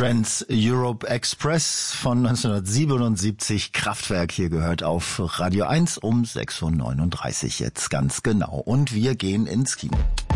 Trans-Europe Express von 1977, Kraftwerk, hier gehört auf Radio 1 um 6.39 Uhr jetzt ganz genau. Und wir gehen ins Kino.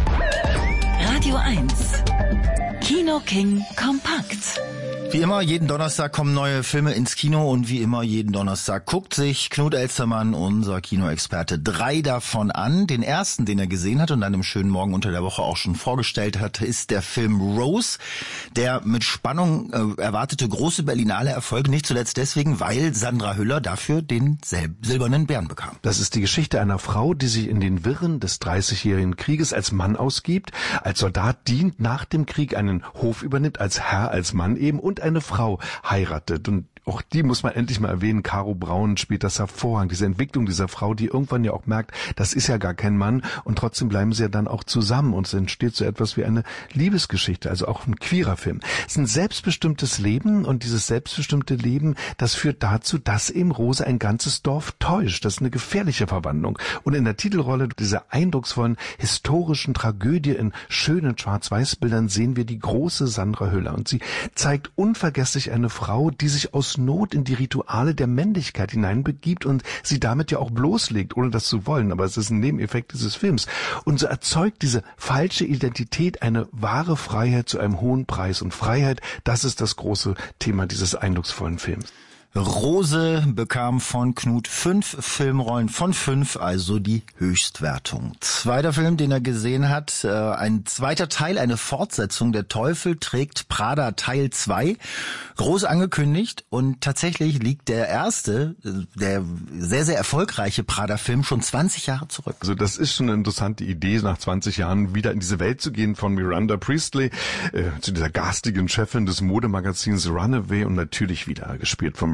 Radio 1, Kino King Kompakt. Wie immer, jeden Donnerstag kommen neue Filme ins Kino und wie immer, jeden Donnerstag guckt sich Knut Elstermann, unser Kinoexperte, 3 davon an. Den ersten, den er gesehen hat und an einem schönen Morgen unter der Woche auch schon vorgestellt hat, ist der Film Rose, der mit Spannung erwartete große Berlinale Erfolg, nicht zuletzt deswegen, weil Sandra Hüller dafür den Silbernen Bären bekam. Das ist die Geschichte einer Frau, die sich in den Wirren des 30-jährigen Krieges als Mann ausgibt, als Soldat dient, nach dem Krieg einen Hof übernimmt, als Herr, als Mann eben, und eine Frau heiratet. Und auch die muss man endlich mal erwähnen. Caro Braun spielt das hervorragend. Diese Entwicklung dieser Frau, die irgendwann ja auch merkt, das ist ja gar kein Mann, und trotzdem bleiben sie ja dann auch zusammen und es entsteht so etwas wie eine Liebesgeschichte, also auch ein queerer Film. Es ist ein selbstbestimmtes Leben, und dieses selbstbestimmte Leben, das führt dazu, dass eben Rose ein ganzes Dorf täuscht. Das ist eine gefährliche Verwandlung. Und in der Titelrolle dieser eindrucksvollen historischen Tragödie in schönen Schwarz-Weiß-Bildern sehen wir die große Sandra Hüller, und sie zeigt unvergesslich eine Frau, die sich aus Not in die Rituale der Männlichkeit hineinbegibt und sie damit ja auch bloßlegt, ohne das zu wollen. Aber es ist ein Nebeneffekt dieses Films. Und so erzeugt diese falsche Identität eine wahre Freiheit zu einem hohen Preis. Und Freiheit, das ist das große Thema dieses eindrucksvollen Films. Rose bekam von Knut 5 Filmrollen von 5, also die Höchstwertung. Zweiter Film, den er gesehen hat, ein zweiter Teil, eine Fortsetzung, Der Teufel trägt Prada Teil 2, groß angekündigt, und tatsächlich liegt der erste, der sehr, sehr erfolgreiche Prada-Film schon 20 Jahre zurück. Also das ist schon eine interessante Idee, nach 20 Jahren wieder in diese Welt zu gehen, von Miranda Priestley zu dieser garstigen Chefin des Modemagazins Runaway, und natürlich wieder gespielt von